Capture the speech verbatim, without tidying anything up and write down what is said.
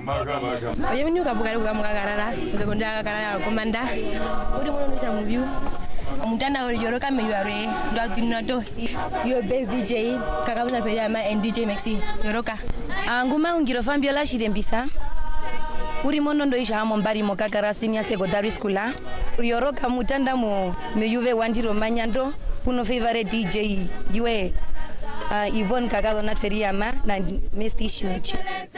Oye nyuka bugari kukamukakarara sekondari kakarara komanda uri muno cha mubiu mutanda uri yoroka meyare ndo atinato yo best D J kakabuza peja ma and D J Maxi yoroka anguma ungiro fambiola shirembisa uri mono ndo isha amo mbari mokakara senior secondary school yoroka mutanda mo meyuve wandiro manyando uno favorite D J yue uh, Yvonne Kagado Natferiama na Mesti Shunichi.